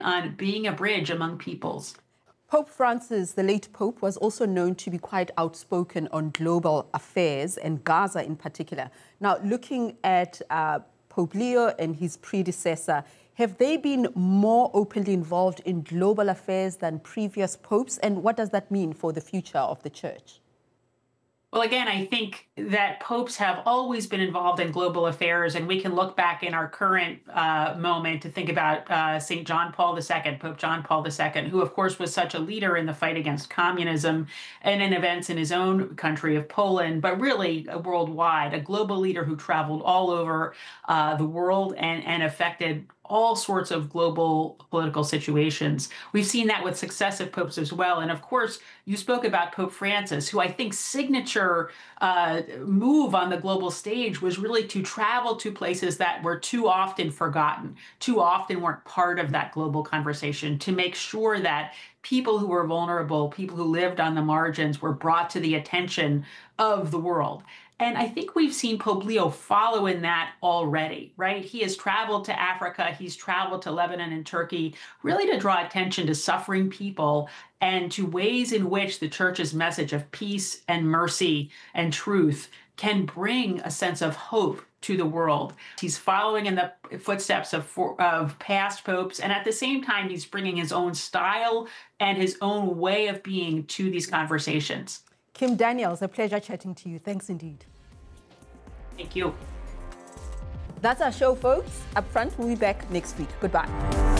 on being a bridge among peoples. Pope Francis, the late Pope, was also known to be quite outspoken on global affairs and Gaza in particular. Now, looking at Pope Leo and his predecessor, have they been more openly involved in global affairs than previous popes? And what does that mean for the future of the Church? Well, again, I think that popes have always been involved in global affairs, and we can look back in our current moment to think about St. John Paul II, Pope John Paul II, who, of course, was such a leader in the fight against communism and in events in his own country of Poland, but really worldwide, a global leader who traveled all over the world and affected all sorts of global political situations. We've seen that with successive popes as well. And of course, you spoke about Pope Francis, who I think signature move on the global stage was really to travel to places that were too often forgotten, too often weren't part of that global conversation, to make sure that people who were vulnerable, people who lived on the margins were brought to the attention of the world. And I think we've seen Pope Leo follow in that already, right? He has traveled to Africa, he's traveled to Lebanon and Turkey, really to draw attention to suffering people and to ways in which the church's message of peace and mercy and truth can bring a sense of hope to the world. He's following in the footsteps of past popes, and at the same time, he's bringing his own style and his own way of being to these conversations. Kim Daniels, a pleasure chatting to you. Thanks indeed. Thank you. That's our show, folks. Up front, we'll be back next week. Goodbye.